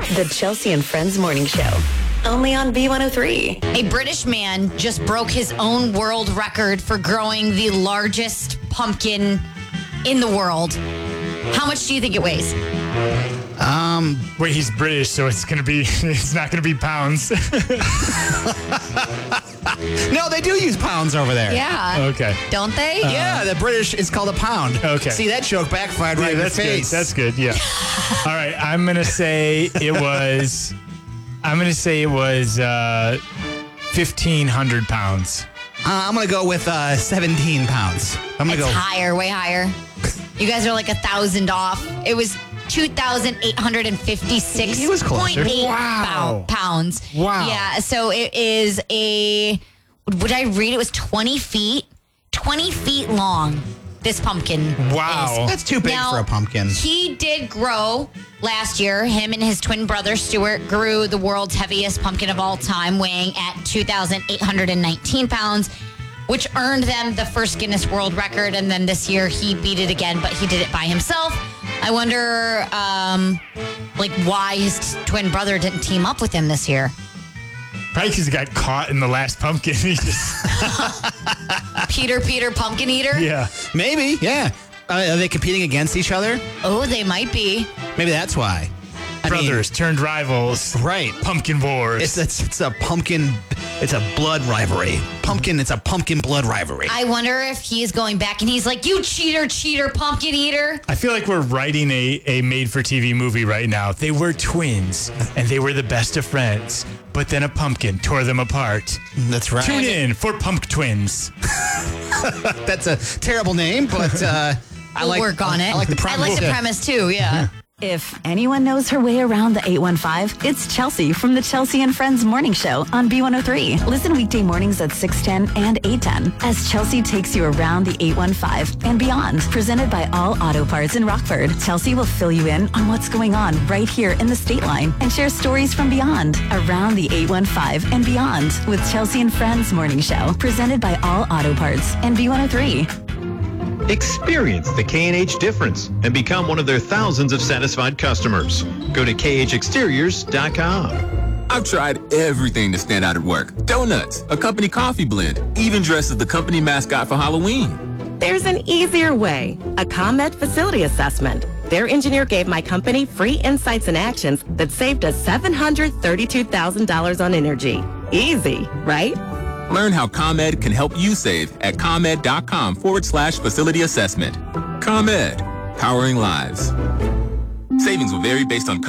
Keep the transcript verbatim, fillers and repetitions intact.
The Chelsea and Friends Morning Show. Only on B one oh three. A British man just broke his own world record for growing the largest pumpkin in the world. How much do you think it weighs? Um, Wait, he's British, so it's gonna be. It's not gonna be pounds. no, they do use pounds over there. Yeah. Okay. Don't they? Uh, yeah, the British is called a pound. Okay. See, that joke backfired right Yeah, in your that's good. face. That's good. Yeah. All right. I'm gonna say it was. I'm gonna say it was uh, fifteen hundred pounds. Uh, I'm going to go with uh, seventeen pounds. I'm going to It's go. higher, way higher. You guys are like a thousand off. It was two thousand eight hundred fifty-six He was closer. point eight Wow. pounds. Wow. Yeah, so it is a, would I read it was twenty feet? twenty feet long, this pumpkin Wow. is. That's too big Now, for a pumpkin. He did grow last year. Him and his twin brother, Stuart, grew the world's heaviest pumpkin of all time, weighing at two thousand eight hundred nineteen pounds, which earned them the first Guinness World Record. And then this year he beat it again, but he did it by himself. I wonder, um, like, why his twin brother didn't team up with him this year. Probably because he got caught in the last pumpkin. He just, Peter, Peter, Pumpkin Eater? yeah. Maybe, yeah. Uh, are they competing against each other? Oh, they might be. Maybe that's why. I mean, Brothers turned rivals. right. Pumpkin wars. It's, it's it's a pumpkin. It's a blood rivalry. Pumpkin. It's a pumpkin blood rivalry. I wonder if he's going back and he's like, you cheater, cheater, pumpkin eater. I feel like we're writing a, a made-for-T V movie right now. They were twins, and they were the best of friends. But then a pumpkin tore them apart. That's right. Tune in for Pump Twins. That's a terrible name, but uh, I We'll like work on it. I like the I premise. like the premise too, yeah. If anyone knows her way around the eight one five, it's Chelsea from the Chelsea and Friends Morning Show on B one oh three. Listen weekday mornings at six ten and eight ten as Chelsea takes you around the eight one five and beyond. Presented by All Auto Parts in Rockford, Chelsea will fill you in on what's going on right here in the State Line and share stories from beyond around the eight one five and beyond with Chelsea and Friends Morning Show. Presented by All Auto Parts and B one oh three. Experience the K and H difference and become one of their thousands of satisfied customers. Go to K H exteriors dot com. I've tried everything to stand out at work. Donuts, a company coffee blend, even dressed as the company mascot for Halloween. There's an easier way, a ComEd facility assessment. Their engineer gave my company free insights and actions that saved us seven hundred thirty-two thousand dollars on energy. Easy, right? Learn how ComEd can help you save at ComEd.com forward slash facility assessment. ComEd, powering lives. Savings will vary based on